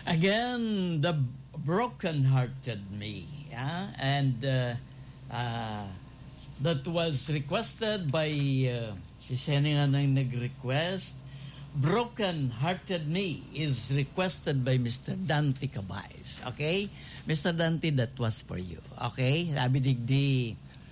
Again, the broken-hearted me. Yeah? And that was requested by, isa nga nang nag-request. Broken-hearted me is requested by Mr. Dante Cabayes. Okay? Mr. Dante, that was for you. Okay? Sabi digdi.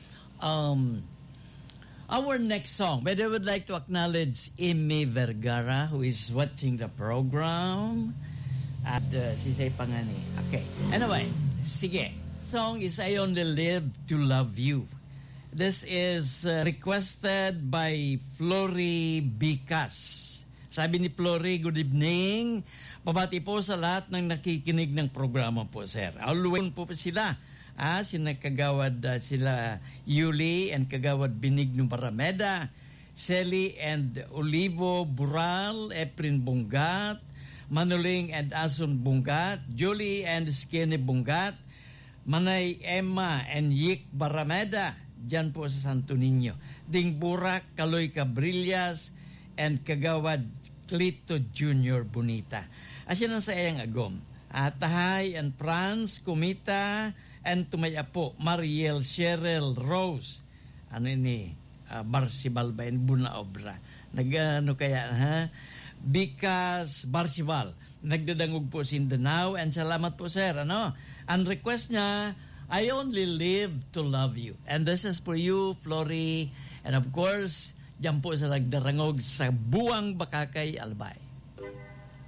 Our next song, but I would like to acknowledge Amy Vergara, who is watching the program. At si Say Pangani. Okay. Anyway, sige. Song is I Only Live to Love You. This is requested by Flory Bicas. Sabi ni Flory, good evening. Pabati po sa lahat ng nakikinig ng programa po, sir. Always po sila. Sina Kagawad, sila Yuli and Kagawad Benigno Barameda, Sally and Olivo Bural, Efren Bungat, Manuling and Asun Bungat, Julie and Skinny Bungat, Manay Emma and Yik Barameda, dyan po sa Santo Niño. Ding Burak, Kaloy Cabrillas, and Kagawad Clito Jr. Bonita. Asyan ang sayang agom. Tahay and Franz Kumita and tumayapo Mariel Cheryl Rose. Ano ini? Barsibal ba in Buna Obra? Nagano kaya ha? Bikas Barsibal. Nagdadangog po si Mindanao and salamat po sir. Ano? Ang request niya, I only live to love you. And this is for you, Flory. And of course, diyan po sa nagdarangog sa Buwang Bakakay, Albay.